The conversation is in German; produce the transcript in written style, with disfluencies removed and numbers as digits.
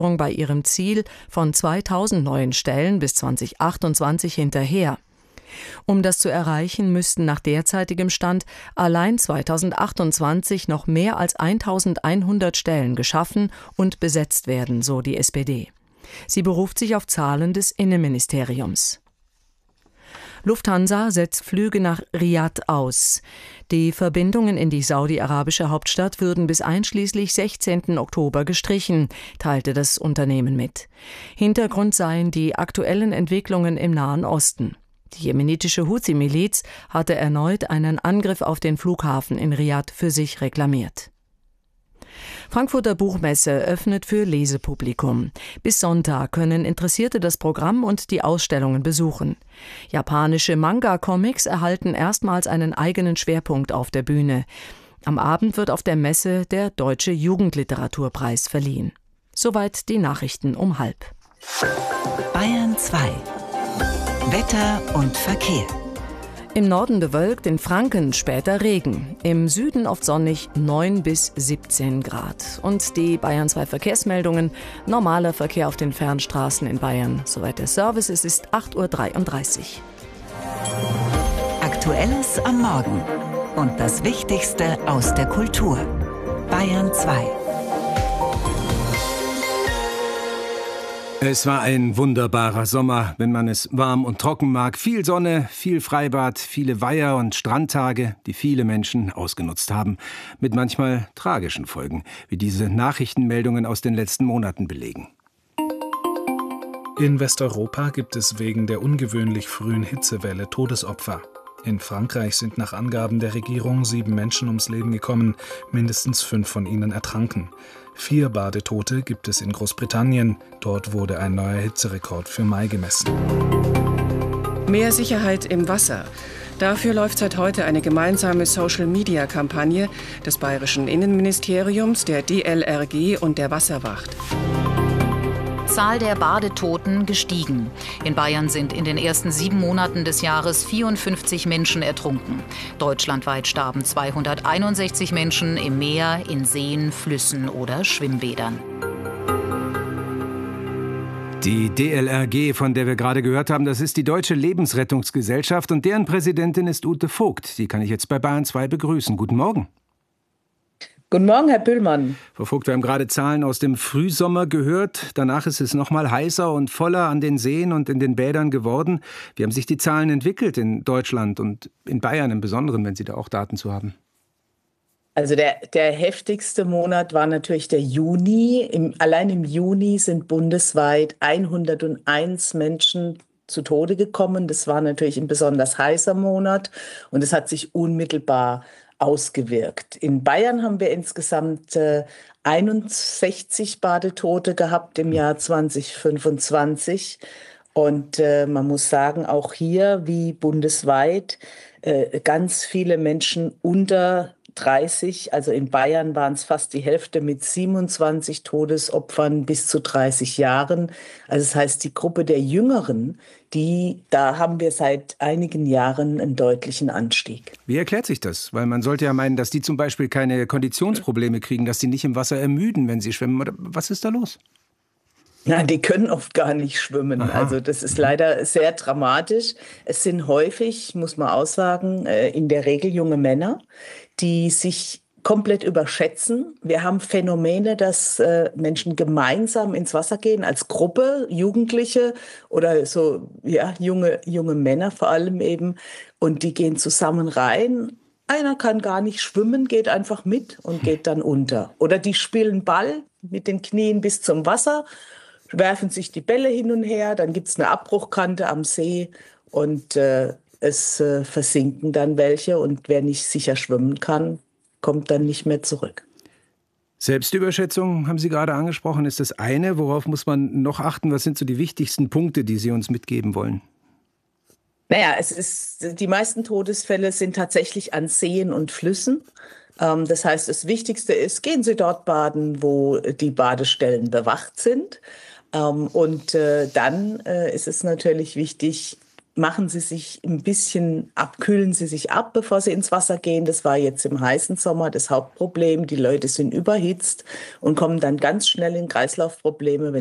bei ihrem Ziel von 2000 neuen Stellen bis 2028 hinterher. Um das zu erreichen, müssten nach derzeitigem Stand allein 2028 noch mehr als 1100 Stellen geschaffen und besetzt werden, so die SPD. Sie beruft sich auf Zahlen des Innenministeriums. Lufthansa setzt Flüge nach Riad aus. Die Verbindungen in die saudi-arabische Hauptstadt würden bis einschließlich 16. Oktober gestrichen, teilte das Unternehmen mit. Hintergrund seien die aktuellen Entwicklungen im Nahen Osten. Die jemenitische Houthi-Miliz hatte erneut einen Angriff auf den Flughafen in Riad für sich reklamiert. Frankfurter Buchmesse öffnet für Lesepublikum. Bis Sonntag können Interessierte das Programm und die Ausstellungen besuchen. Japanische Manga-Comics erhalten erstmals einen eigenen Schwerpunkt auf der Bühne. Am Abend wird auf der Messe der Deutsche Jugendliteraturpreis verliehen. Soweit die Nachrichten um 12:30. Bayern 2. Wetter und Verkehr. Im Norden bewölkt, in Franken später Regen. Im Süden oft sonnig, 9 bis 17 Grad. Und die Bayern 2 Verkehrsmeldungen. Normaler Verkehr auf den Fernstraßen in Bayern. Soweit der Service ist, ist 8:33 Uhr. Aktuelles am Morgen. Und das Wichtigste aus der Kultur. Bayern 2. Es war ein wunderbarer Sommer, wenn man es warm und trocken mag. Viel Sonne, viel Freibad, viele Weiher- und Strandtage, die viele Menschen ausgenutzt haben. Mit manchmal tragischen Folgen, wie diese Nachrichtenmeldungen aus den letzten Monaten belegen. In Westeuropa gibt es wegen der ungewöhnlich frühen Hitzewelle Todesopfer. In Frankreich sind nach Angaben der Regierung 7 Menschen ums Leben gekommen, mindestens 5 von ihnen ertranken. 4 Badetote gibt es in Großbritannien. Dort wurde ein neuer Hitzerekord für Mai gemessen. Mehr Sicherheit im Wasser. Dafür läuft seit heute eine gemeinsame Social-Media-Kampagne des Bayerischen Innenministeriums, der DLRG und der Wasserwacht. Zahl der Badetoten gestiegen. In Bayern sind in den ersten 7 Monaten des Jahres 54 Menschen ertrunken. Deutschlandweit starben 261 Menschen im Meer, in Seen, Flüssen oder Schwimmbädern. Die DLRG, von der wir gerade gehört haben, das ist die Deutsche Lebensrettungsgesellschaft und deren Präsidentin ist Ute Vogt. Die kann ich jetzt bei Bayern 2 begrüßen. Guten Morgen. Guten Morgen, Herr Püllmann. Frau Vogt, wir haben gerade Zahlen aus dem Frühsommer gehört. Danach ist es noch mal heißer und voller an den Seen und in den Bädern geworden. Wie haben sich die Zahlen entwickelt in Deutschland und in Bayern im Besonderen, wenn Sie da auch Daten zu haben? Also der heftigste Monat war natürlich der Juni. Allein im Juni sind bundesweit 101 Menschen zu Tode gekommen. Das war natürlich ein besonders heißer Monat und es hat sich unmittelbar ausgewirkt. In Bayern haben wir insgesamt 61 Badetote gehabt im Jahr 2025. Und man muss sagen, auch hier wie bundesweit ganz viele Menschen unter 30, also in Bayern waren es fast die Hälfte mit 27 Todesopfern bis zu 30 Jahren. Also das heißt, die Gruppe der Jüngeren, da haben wir seit einigen Jahren einen deutlichen Anstieg. Wie erklärt sich das? Weil man sollte ja meinen, dass die zum Beispiel keine Konditionsprobleme kriegen, dass sie nicht im Wasser ermüden, wenn sie schwimmen. Oder was ist da los? Nein, die können oft gar nicht schwimmen. Aha. Also das ist leider sehr dramatisch. Es sind häufig, muss man auch sagen, in der Regel junge Männer, die sich komplett überschätzen. Wir haben Phänomene, dass Menschen gemeinsam ins Wasser gehen, als Gruppe, Jugendliche oder so, ja, junge Männer vor allem eben. Und die gehen zusammen rein. Einer kann gar nicht schwimmen, geht einfach mit und geht dann unter. Oder die spielen Ball mit den Knien bis zum Wasser, werfen sich die Bälle hin und her, dann gibt es eine Abbruchkante am See und es versinken dann welche und wer nicht sicher schwimmen kann, kommt dann nicht mehr zurück. Selbstüberschätzung haben Sie gerade angesprochen, ist das eine. Worauf muss man noch achten? Was sind so die wichtigsten Punkte, die Sie uns mitgeben wollen? Naja, die meisten Todesfälle sind tatsächlich an Seen und Flüssen. Das heißt, das Wichtigste ist, gehen Sie dort baden, wo die Badestellen bewacht sind. Und dann ist es natürlich wichtig, machen Sie sich ein bisschen ab, kühlen Sie sich ab, bevor Sie ins Wasser gehen. Das war jetzt im heißen Sommer das Hauptproblem. Die Leute sind überhitzt und kommen dann ganz schnell in Kreislaufprobleme,